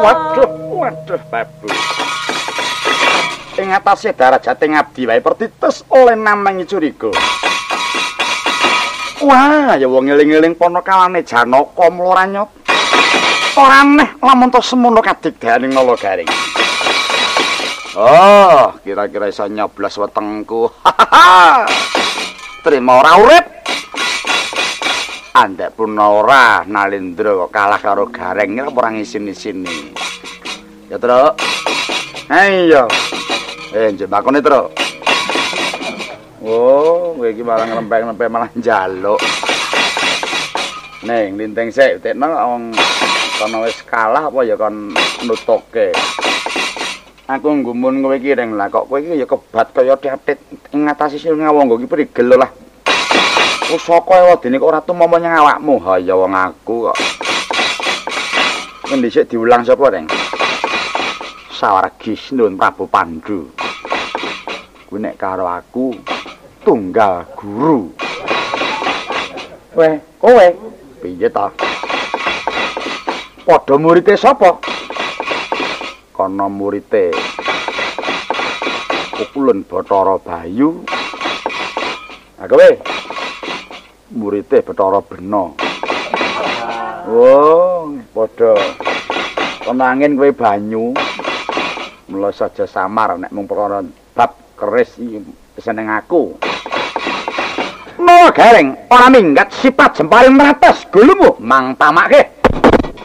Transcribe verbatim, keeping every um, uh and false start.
Waduh, waduh, babu. Ing atase darajating abdi wae pertites oleh namengi curiga. Wah, ya wong eling-eling panakawane Janaka mloranyot. Ora aneh lamun to semono kadigdaning Nalagaring. Oh, kira-kira iso nyoblos wetengku. Terima ora urip. Andek pun ora Nalindra kok kalah karo Gareng ora ora ngisin-isini. Ya, Truk. Eh iya. Eh, jembakone, Truk. Oh, kowe iki malah nglempek-lempek malah njaluk. Ning, linteng sik, tekno wong kono wis kalah apa ya kon nutuke. Aku nggumun kowe iki reng lah kok kowe iki ya kebat kaya tetet ing ngatasi Silngawangga iki prigel lah. Pusaka wadene kok ora tumama nyang awakmu. Ha ya wong aku kok. Ngendi sik diulang sapa reng? Sawargi Nuwun Prabu Pandhu. Kuwi nek karo aku tunggal guru. Weh, kowe piye ta? Padha murite sapa? Kana murite Kulun Bathara Bayu. Ah kowe murite Bathara Bena. Oh, padha. Konangin kowe banyu. Mula saja samar nek mung perkara bab keris iki seneng aku. Nalagaring ora minggat sifat jemparing merates gulumu mang tamake.